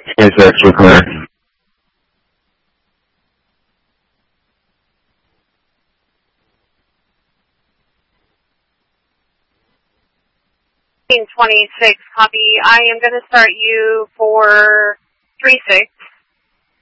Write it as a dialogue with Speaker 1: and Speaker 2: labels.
Speaker 1: Yes, sir. We're clear.
Speaker 2: 26, copy. I am going to start you for 3-6.